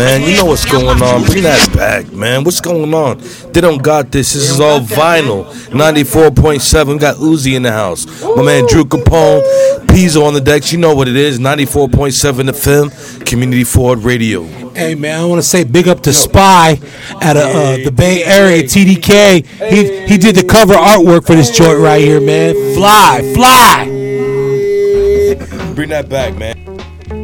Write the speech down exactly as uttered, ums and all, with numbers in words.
Man, you know what's going on. Bring that back, man. What's going on? They don't got this. This is all vinyl. ninety-four point seven. We got Uzi in the house. My man Drew Capone. Pizzo on the decks. You know what it is. ninety-four point seven F M. Community Ford Radio. Hey, man, I want to say big up to Spy at uh, uh, the Bay Area, T D K. He, he did the cover artwork for this joint right here, man. Fly, fly. Bring that back, man.